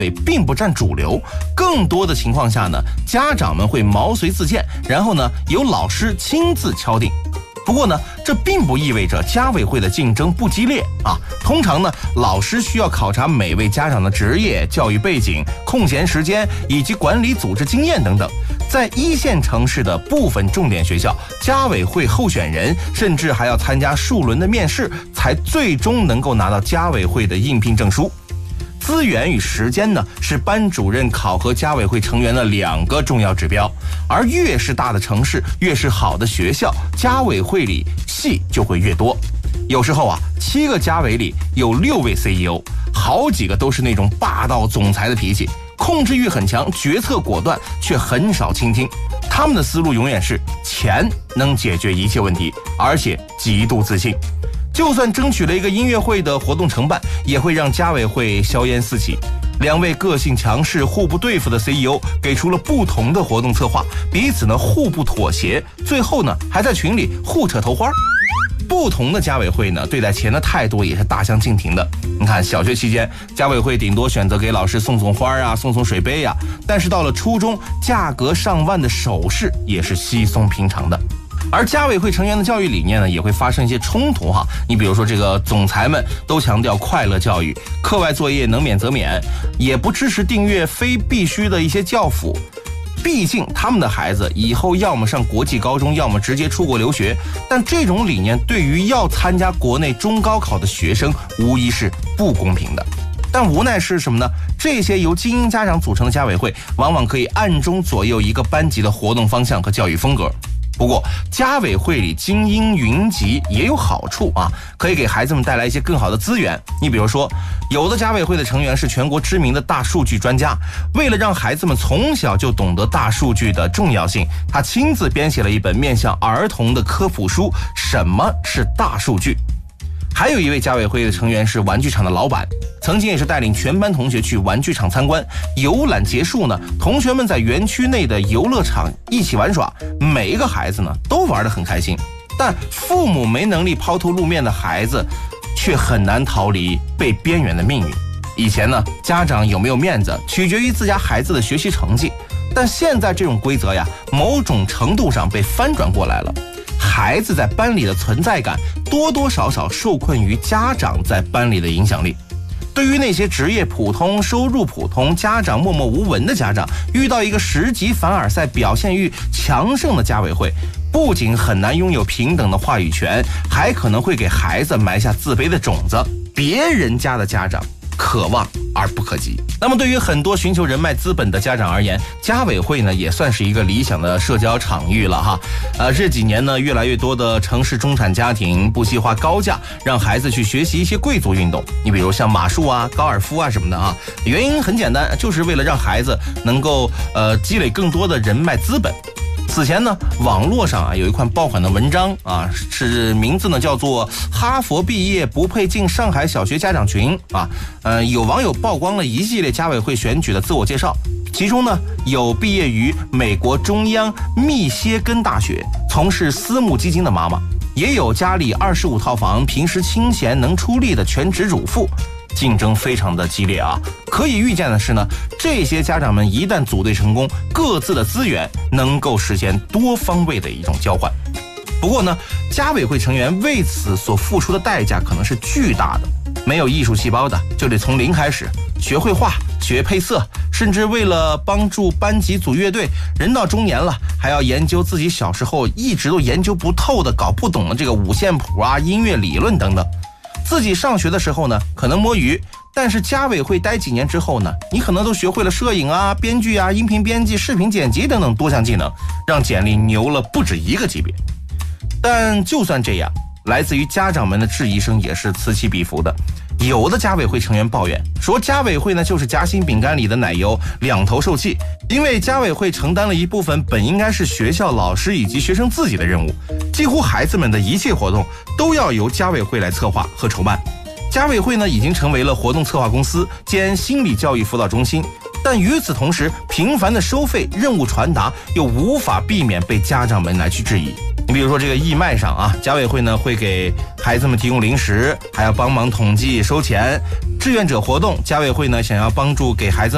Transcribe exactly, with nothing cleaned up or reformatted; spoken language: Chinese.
并不占主流，更多的情况下呢，家长们会毛遂自荐，然后呢由老师亲自敲定。不过呢，这并不意味着家委会的竞争不激烈啊。通常呢，老师需要考察每位家长的职业、教育背景、空闲时间以及管理组织经验等等。在一线城市的部分重点学校，家委会候选人甚至还要参加数轮的面试，才最终能够拿到家委会的应聘证书。资源与时间呢，是班主任考核家委会成员的两个重要指标。而越是大的城市，越是好的学校，家委会里戏就会越多。有时候啊，七个家委里有六位 C E O， 好几个都是那种霸道总裁的脾气，控制欲很强，决策果断，却很少倾听。他们的思路永远是钱能解决一切问题，而且极度自信。就算争取了一个音乐会的活动承办，也会让家委会硝烟四起。两位个性强势、互不对付的 C E O 给出了不同的活动策划，彼此呢互不妥协，最后呢还在群里互扯头花。不同的家委会呢，对待钱的态度也是大相径庭的。你看，小学期间，家委会顶多选择给老师送送花啊，送送水杯啊，但是到了初中，价格上万的首饰也是稀松平常的。而家委会成员的教育理念呢，也会发生一些冲突哈。你比如说，这个总裁们都强调快乐教育，课外作业能免则免，也不支持订阅非必须的一些教辅。毕竟他们的孩子以后要么上国际高中，要么直接出国留学。但这种理念对于要参加国内中高考的学生，无疑是不公平的。但无奈是什么呢？这些由精英家长组成的家委会，往往可以暗中左右一个班级的活动方向和教育风格。不过家委会里精英云集也有好处啊，可以给孩子们带来一些更好的资源。你比如说，有的家委会的成员是全国知名的大数据专家，为了让孩子们从小就懂得大数据的重要性，他亲自编写了一本面向儿童的科普书《什么是大数据》。还有一位家委会的成员是玩具厂的老板，曾经也是带领全班同学去玩具厂参观。游览结束呢，同学们在园区内的游乐场一起玩耍，每一个孩子呢都玩得很开心。但父母没能力抛头露面的孩子，却很难逃离被边缘的命运。以前呢，家长有没有面子取决于自家孩子的学习成绩，但现在这种规则呀，某种程度上被翻转过来了。孩子在班里的存在感多多少少受困于家长在班里的影响力。对于那些职业普通、收入普通、家长默默无闻的家长，遇到一个十级凡尔赛、表现欲强盛的家委会，不仅很难拥有平等的话语权，还可能会给孩子埋下自卑的种子。别人家的家长可望而不可及。那么对于很多寻求人脉资本的家长而言，家委会呢也算是一个理想的社交场域了哈。呃，这几年呢，越来越多的城市中产家庭不惜花高价让孩子去学习一些贵族运动，你比如像马术啊、高尔夫啊什么的啊。原因很简单，就是为了让孩子能够呃积累更多的人脉资本。此前呢，网络上啊有一款爆款的文章啊，是名字呢叫做“哈佛毕业不配进上海小学家长群”啊。呃，有网友曝光了一系列家委会选举的自我介绍，其中呢有毕业于美国中央密歇根大学，从事私募基金的妈妈，也有家里二十五套房，平时清闲能出力的全职主妇。竞争非常的激烈啊！可以预见的是呢，这些家长们一旦组队成功，各自的资源能够实现多方位的一种交换。不过呢，家委会成员为此所付出的代价可能是巨大的。没有艺术细胞的，就得从零开始学绘画、学配色，甚至为了帮助班级组乐队，人到中年了还要研究自己小时候一直都研究不透的、搞不懂的这个五线谱啊、音乐理论等等。自己上学的时候呢，可能摸鱼，但是家委会待几年之后呢，你可能都学会了摄影啊、编剧啊、音频编辑、视频剪辑等等多项技能，让简历牛了不止一个级别。但就算这样，来自于家长们的质疑声也是此起彼伏的。有的家委会成员抱怨说，家委会呢就是夹心饼干里的奶油，两头受气。因为家委会承担了一部分本应该是学校老师以及学生自己的任务，几乎孩子们的一切活动都要由家委会来策划和筹办。家委会呢已经成为了活动策划公司兼心理教育辅导中心，但与此同时，频繁的收费、任务传达又无法避免被家长们来去质疑。你比如说这个义卖上啊，家委会呢会给孩子们提供零食，还要帮忙统计收钱。志愿者活动，家委会呢想要帮助给孩子